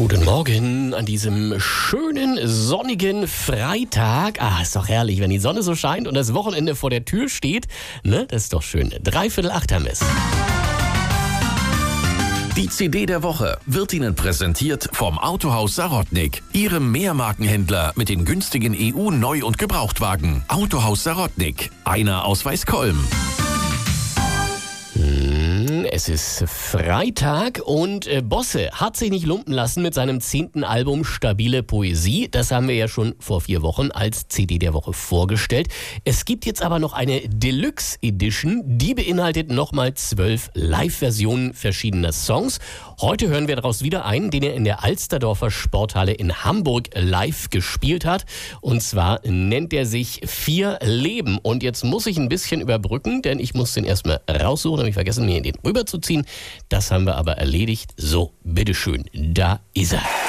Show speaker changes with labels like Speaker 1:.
Speaker 1: Guten Morgen an diesem schönen, sonnigen Freitag. Ist doch herrlich, wenn die Sonne so scheint und das Wochenende vor der Tür steht. Ne, das ist doch schön. 7:45 haben wir es.
Speaker 2: Die CD der Woche wird Ihnen präsentiert vom Autohaus Sarotnik, Ihrem Mehrmarkenhändler mit den günstigen EU-Neu- und Gebrauchtwagen. Autohaus Sarotnik, einer aus Weißkolm.
Speaker 1: Es ist Freitag und Bosse hat sich nicht lumpen lassen mit seinem 10. Album Stabile Poesie. Das haben wir ja schon vor 4 Wochen als CD der Woche vorgestellt. Es gibt jetzt aber noch eine Deluxe Edition, die beinhaltet nochmal 12 Live-Versionen verschiedener Songs. Heute hören wir daraus wieder einen, den er in der Alsterdorfer Sporthalle in Hamburg live gespielt hat. Und zwar nennt er sich 4 Leben. Und jetzt muss ich ein bisschen überbrücken, denn ich muss den erstmal raussuchen. Habe ich vergessen, mir den rüberzuziehen. Das haben wir aber erledigt. So, bitteschön, da ist er.